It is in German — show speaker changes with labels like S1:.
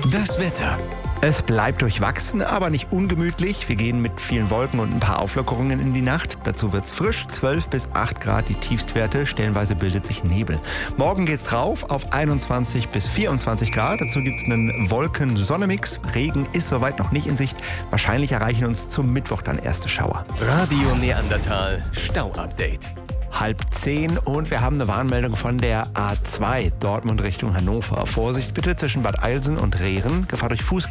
S1: Das Wetter.
S2: Es bleibt durchwachsen, aber nicht ungemütlich. Wir gehen mit vielen Wolken und ein paar Auflockerungen in die Nacht. Dazu wird's frisch, 12 bis 8 Grad die Tiefstwerte. Stellenweise bildet sich Nebel. Morgen geht's rauf auf 21 bis 24 Grad. Dazu gibt's einen Wolken-Sonne-Mix. Regen ist soweit noch nicht in Sicht. Wahrscheinlich erreichen uns zum Mittwoch dann erste Schauer.
S1: Radio Neandertal Stau-Update.
S2: 9:30 und wir haben eine Warnmeldung von der A2 Dortmund Richtung Hannover. Vorsicht bitte zwischen Bad Eilsen und Rehren. Gefahr durch Fuß